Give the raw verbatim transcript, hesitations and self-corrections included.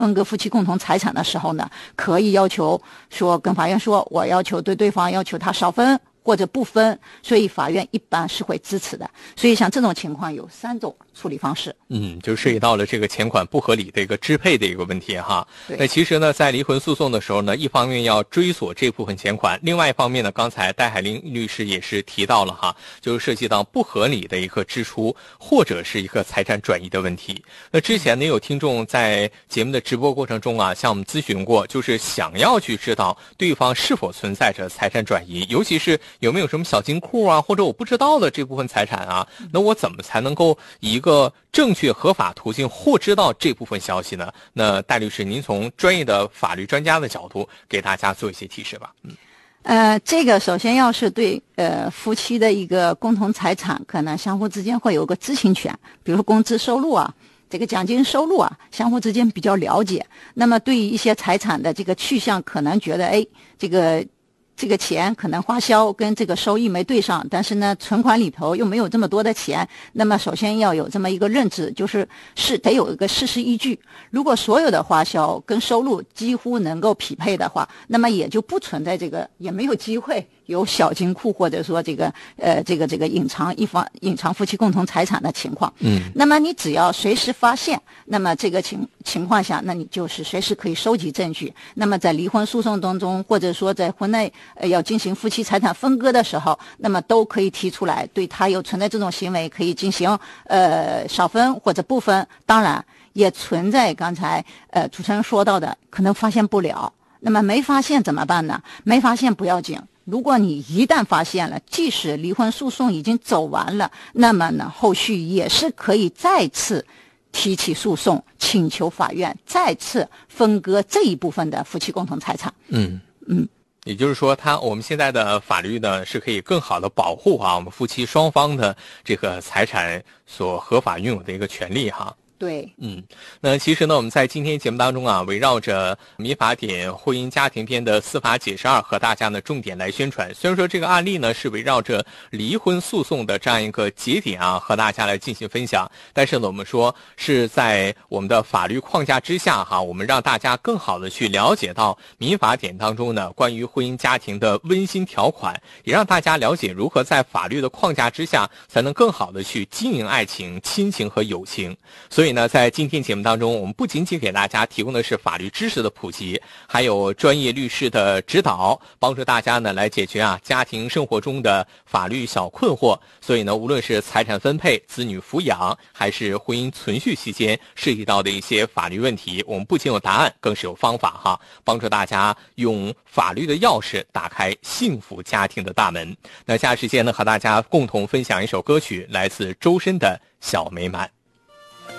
分割夫妻共同财产的时候呢，可以要求说跟法院说，我要求对对方要求他少分或者不分，所以法院一般是会支持的。所以像这种情况有三种处理方式。 嗯，就涉及到了这个钱款不合理的一个支配的一个问题哈。那其实呢，在离婚诉讼的时候呢，一方面要追索这部分钱款，另外一方面呢，刚才戴海林律师也是提到了哈，就是涉及到不合理的一个支出或者是一个财产转移的问题。那之前呢，有听众在节目的直播过程中啊，向我们咨询过，就是想要去知道对方是否存在着财产转移，尤其是有没有什么小金库啊，或者我不知道的这部分财产啊，那我怎么才能够以一个正确合法途径获知到这部分消息呢？那戴律师，您从专业的法律专家的角度给大家做一些提示吧。嗯， 呃，这个首先要是对呃夫妻的一个共同财产，可能相互之间会有个知情权，比如说工资收入啊，这个奖金收入啊，相互之间比较了解。那么对于一些财产的这个去向，可能觉得哎，这个。这个钱可能花销跟这个收益没对上，但是呢，存款里头又没有这么多的钱。那么首先要有这么一个认知，就是是得有一个事实依据。如果所有的花销跟收入几乎能够匹配的话，那么也就不存在这个，也没有机会有小金库或者说这个呃这个这个隐藏一方隐藏夫妻共同财产的情况。 嗯， 那么你只要随时发现，那么这个情情况下，那你就是随时可以收集证据。那么在离婚诉讼当中，或者说在婚内呃要进行夫妻财产分割的时候，那么都可以提出来，对他有存在这种行为，可以进行呃少分或者不分。当然也存在刚才呃主持人说到的，可能发现不了。那么没发现怎么办呢？没发现不要紧。如果你一旦发现了，即使离婚诉讼已经走完了，那么呢，后续也是可以再次提起诉讼，请求法院再次分割这一部分的夫妻共同财产。 嗯嗯， 也就是说，他我们现在的法律呢，是可以更好的保护啊我们夫妻双方的这个财产所合法拥有的一个权利哈。 对， 嗯，那其实呢，我们在今天节目当中啊，围绕着民法典婚姻家庭篇的司法解释二和大家呢重点来宣传。虽然说这个案例呢是围绕着离婚诉讼的这样一个节点啊，和大家来进行分享，但是呢，我们说是在我们的法律框架之下哈，我们让大家更好的去了解到民法典当中呢关于婚姻家庭的温馨条款，也让大家了解如何在法律的框架之下才能更好的去经营爱情、亲情和友情。所以呢，在今天节目当中，我们不仅仅给大家提供的是法律知识的普及，还有专业律师的指导，帮助大家呢来解决啊家庭生活中的法律小困惑。所以呢，无论是财产分配、子女抚养，还是婚姻存续期间涉及到的一些法律问题，我们不仅有答案，更是有方法哈，帮助大家用法律的钥匙打开幸福家庭的大门。那下时间呢，和大家共同分享一首歌曲，来自周深的《小美满》。